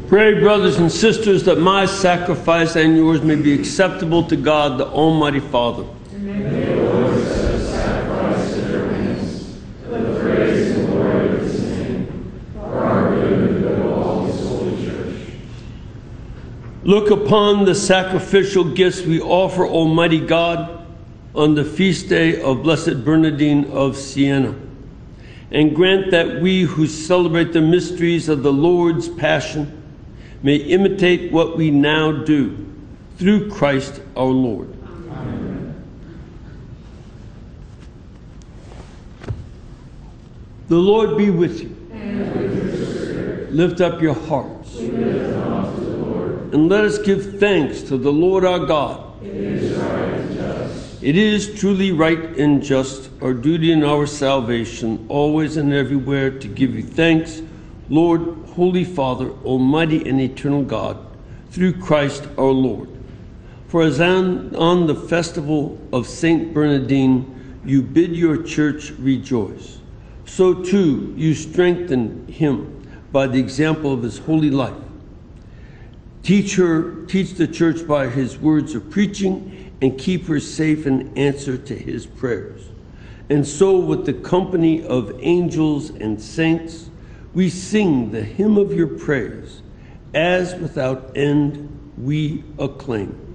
Pray, brothers and sisters, that my sacrifice and yours may be acceptable to God, the Almighty Father. May the Lord accept the sacrifice of your hands, for the praise and glory of his name, for our good and the good of all his holy church. Look upon the sacrificial gifts we offer, Almighty God, on the feast day of Blessed Bernardine of Siena, and grant that we who celebrate the mysteries of the Lord's Passion may imitate what we now do, through Christ our Lord. Amen. The Lord be with you. And with your spirit. Lift up your hearts. We lift them up to the Lord. And let us give thanks to the Lord our God. It is right and just. It is truly right and just, our duty and our salvation, always and everywhere to give you thanks, Lord, Holy Father, Almighty and eternal God, through Christ our Lord. For as on the festival of Saint Bernardine you bid your church rejoice, so too you strengthen him by the example of his holy life. Teach the church by his words of preaching, and keep her safe in answer to his prayers. And so with the company of angels and saints, we sing the hymn of your praise, as without end we acclaim.